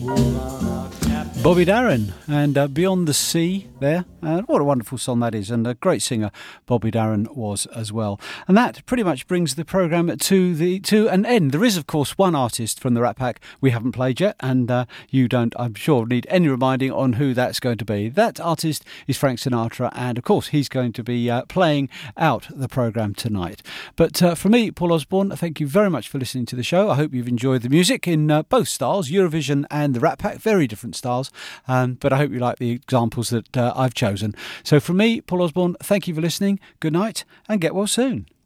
Bobby Darin and Beyond the Sea there. What a wonderful song that is, and a great singer Bobby Darin was as well. And that pretty much brings the programme to an end. There is, of course, one artist from the Rat Pack we haven't played yet, and you don't, I'm sure, need any reminding on who that's going to be. That artist is Frank Sinatra, and of course he's going to be playing out the programme tonight. But for me, Paul Osborne, thank you very much for listening to the show. I hope you've enjoyed the music in both styles, Eurovision and the Rat Pack, very different styles. But I hope you like the examples that I've chosen. So from me, Paul Osborne, thank you for listening. Good night and get well soon.